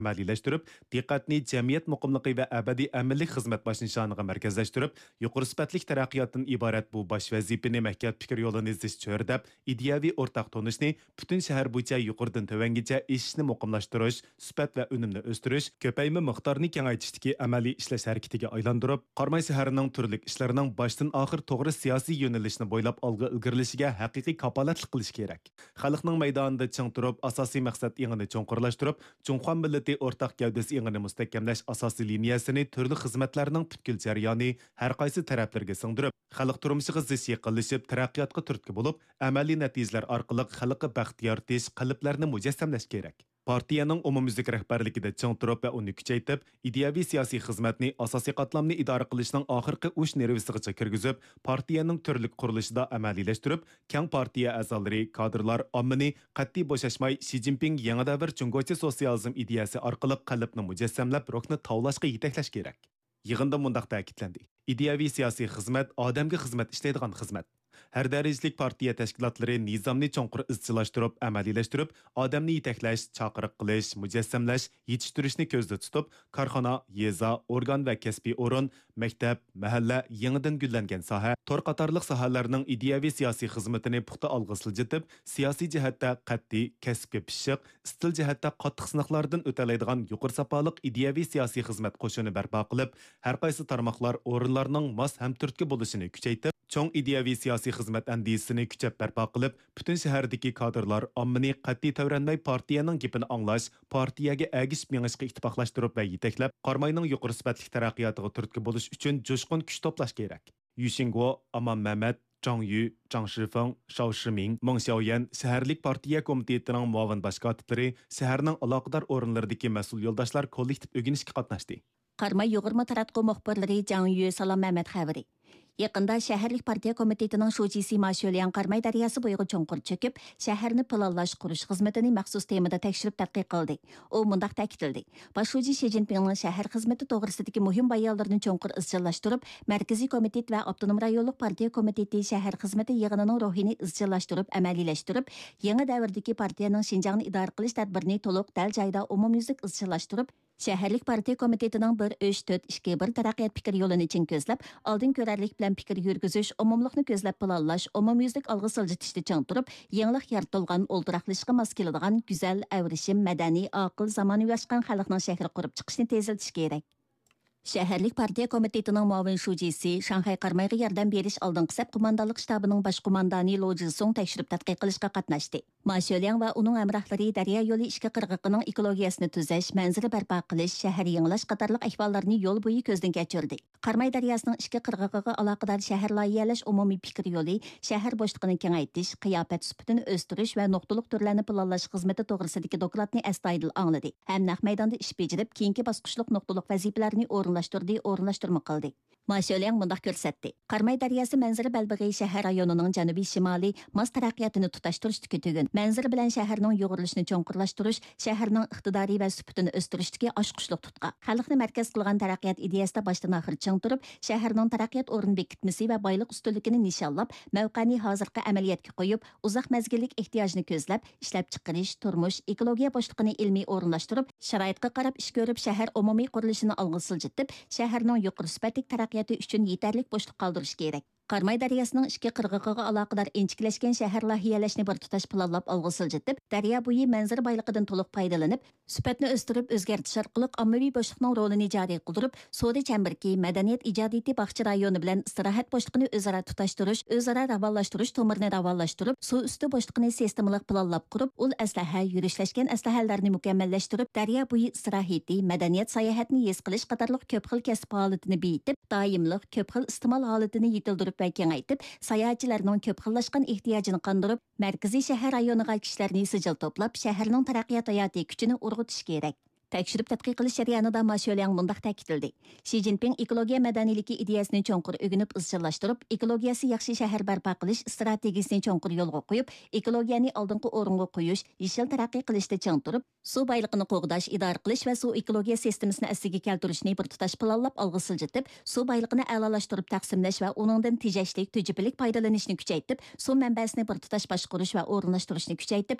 amaliyleştirip, diqqatni jamiyat muqimligi va abadiy amillik xizmat baş nishoniga markazlashtirib, yuqori sifatli taraqqiyotdan iborat bu bosh vazifani mahkat fikr yo'lini izish cho'rdab, ideyaviy o'rtaq tonishni butun shahar bo'yicha yuqoridan tovangacha eshishni muqimlashtirish, sifat va unumni o'stirish, ko'payma miqdorni kengaytishdagi amaliy ishlash harakatiga aylantirib, Qarmay shahrining turli ishlarining boshdan oxir to'g'ri siyosiy yo'nalishni bo'ylab olg'a ilgarilishiga haqiqiy kapolatlik qilish kerak. Xalqning maydonida ching turib, asosiy maqsad yengini cho'nqurlashtirib, Jumhur millati o'rtaq gavdasi yengini mustahkamlash asosiy liniyasini turli xizmatlarning butkul jarayoni har qaysi taraflarga singdirib, xalq turmushiga zis yaqinlashib, taraqqiyotga turtki bo'lib, amaliy natijalar orqali xalqqa baxt yaratish, qalblarni mujassamlash kerak. Partiyaning umumyuzlik rahbarligida ching turib va uni kuchaytirib, ideyaviy siyosiy xizmatni asosiy qatlamni idora qilishning oxirgi uch nervisigacha kirgizib, partiyaning turli qurilishida amaliyleştirib, keng partiya a'zolari, kadrlar ommani qat'iy bo'shashmay Xi Jinping yangi davr Chungochi sotsializm ideyasi orqali qalbni mujassamlab, ruhni tavlashga yetaklash kerak. Yig'inda mundaq ta'kidlandi. Ideyaviy siyosiy xizmat odamga xizmat ishlaydigan xizmat. Her darajalik partiya tashkilotlari nizomni cho'nqur izchillashtirib, amaliyleştirib, odamni yetaklash, chaqiriq qilish, mujassamlash, yetishtirishni ko'zda tutib, korxona, yeza, organ va kasbiy o'rin, maktab, mahalla, yangidan gullangan soha, tor qatorliq sohalarning ideyaviy siyosiy xizmatini puxta olg'a siljitib, siyosiy jihatda qat'iy, kasbga pishiq, istil jihatda qattiq sinoqlardan o'talaydigan yuqori sapoliq ideyaviy siyosiy xizmat qo'shini barpo qilib, har qaysi tarmoqlar o'rinlarning mos hamturtki bo'lishini kuchaytirib, cho'ng ideyaviy siyosiy xizmat andisini kuchab barpo qilib, butun shahardagi kadrlar ommani qat'iy tavranmay partiyaning gapini anglash, partiyaga agishib mengishga ittifoqlashtirib va yetaklab, Qarmayning yuqori sifatli taraqqiyotiga turtki bo'lish uchun jo'shqin kuch to'plash kerak. Yu Xingguo, Aman Mehmet, Zhang Yu, Zhang Shifeng, Shao Shiming, Meng Xiaoyan shaharlik partiya komitetining muavin bosh kotiblari shaharning aloqador o'rinlaridagi mas'ul yo'ldoshlar kollektiv o'rganishga qatnashdi. Qarmay yo'g'irma taratqu muxbirlari Zhang Yu, Salom Mehmet xabari. Yaqında şəhərlik partiya komitetinin şujisi Ma Xueliang Qarmay daryosi bo'yiga cho'nqur cho'kib, shaharni planlash qurish xizmatini maxsus temada tekshirib tadqiq qildi. U mundaq ta'kidladi. Bosh shuji Xi Jinpingning shahar xizmati to'g'risidagi muhim bayonlarni cho'nqur izchillashtirib, Markaziy komitet va Avtonom rayonlik partiya komiteti shahar xizmati yig'inining ruhini izchillashtirib, amaliylashtirib, yangi davrdagi partiyaning Xinjiangni idora qilish tadbirini to'liq dal joyda umumyuzlik izchillashtirib, Şəhərlik partiya komitetining 1-3-4-2-1 taraqqiyot fikr yo'lini chin ko'zlab, oldin ko'rarlik bilan fikr yurgizish, umumlikni ko'zlab planlash, umumyuzlik olg'a siljitishni chang turib, yangilik yaratilgan o'ldiraqlashga mos keladigan go'zal, avrishim, madaniy, aql, zamonaviylashgan xalqning shahri qurib chiqishni tezlatish kerak. Şəhərlik partiya komitetining muavin shujisi Shanxay Qarmayga yordam berish oldingi saf qo'mondonlik shtabining bosh qo'mondoni Lo Jisong tekshirib tadqiq qilishga qatnashdi. Ma Xueliang va uning hamrohlari daryo yo'li ishga qirg'iqining ekologiyasini tuzash, manzara barpo qilish, shahar yangilash qatorliq ahvollarni yo'l bo'yi ko'zdan kechirdi. Qarmay daryosining ishga qirg'iqiga aloqador shahar loyihalash umumiy fikr yo'li, shahar bo'shligini kengaytirish, qiyofat sifatini o'stirish va nuqtaliq turlarni planlash xizmati to'g'risidagi dokladni astoydil angladi. Ham naq maydonda ish bajarib, keyingi bosqichliq nuqtaliq vazifalarni o'rinlashtirma qildi. Ma Xueliang mundaq ko'rsatdi. Qarmay daryosi manzara balbig'i shahar rayonining janubiy shimoliy mos taraqqiyotini tutashtirishga tugun. Manzara bilan shaharning yo'g'rilishini cho'nqurlashtirish, shaharning iqtidoriy va sifatini o'stirishdagi oshqushliq tutqa. Xalqni markaz qilgan taraqqiyot ideyasida boshdan oxir ching turib, shaharning taraqqiyot o'rni bekitmasi va boylik ustunligini nishonlab, mavqani hozirgi amaliyotga qo'yib, uzoq mazgillik ehtiyojni ko'zlab, ishlab chiqarish, turmush, ekologiya boshlig'ini ilmiy o'rinlashtirib, sharoitga qarab ish ko'rib, shahar umumiy qurilishini olg'a siljitib, shaharning yuqori sifatli taraqqiyoti uchun yetarli bo'shliq qoldirish kerak. Qarmay daryosining ishga qirg'iqiga aloqador inchiklashgan shahar loyihalarini bir tutash planlab olg'a siljitib, daryo bo'yi manzara boyligidan to'liq foydalanib, sifatni o'stirib, o'zgartirish orqali ommaviy bo'shliqning rolini joriy qildirib, savdo chambarki, madaniyat ijodiyati bog'cha rayoni bilan istirohat bo'shligini o'zaro tutashtirish, o'zaro ravonlashtirish to'mirini ravonlashtirib, suv usti bo'shliqini sistemalik planlab qurib, ul aslaha, yurishlashgan aslahalarni mukammallashtirib, daryo bo'yi istirohati, madaniyat sayohatini his qilish qatorliq ko'p xil kasb holatini beyitib, doimlik ko'p xil iste'mol holatini yetildirib va kengaytib, sayohatchilarning ko'p xillashgan ehtiyojini qondirib, markaziy shahar rayoniga kishilarni sijil to'plab, shaharning taraqqiyot hayoti kuchini urg'utish kerak. Tekshirib tadqiq qilish jarayonida Ma Xueliang mundaq ta'kidladi. Xi Jinping ekologiya madaniyligi ideyasini cho'nqur o'rganib izchillashtirib, ekologiyasi yaxshi shahar barpo qilish strategiyasini cho'nqur yo'lga qo'yib, ekologiyani oldingi o'ringa qo'yish, yashil taraqqiy qilishda chang turib, suv boyligini qo'g'dash, idora qilish va suv ekologiya sistemasini asliga keltirishni bir tutash planlab olg'a siljitib, suv boyligini a'lolashtirib taqsimlash va uningdan tejashlik, tujiblik foydalanishni kuchaytirib, suv manbasini bir tutash boshqarish va o'rinlashtirishni kuchaytirib,